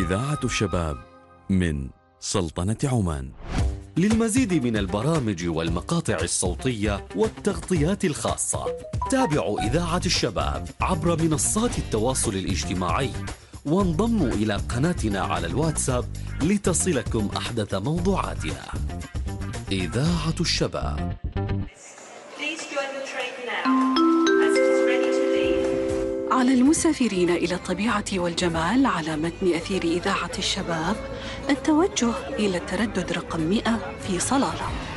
إذاعة الشباب من سلطنة عمان. للمزيد من البرامج والمقاطع الصوتية والتغطيات الخاصة تابعوا إذاعة الشباب عبر منصات التواصل الاجتماعي، وانضموا إلى قناتنا على الواتساب لتصلكم أحدث موضوعاتنا. إذاعة الشباب. على المسافرين إلى الطبيعة والجمال على متن أثير إذاعة الشباب التوجه إلى التردد رقم 100 في صلالة.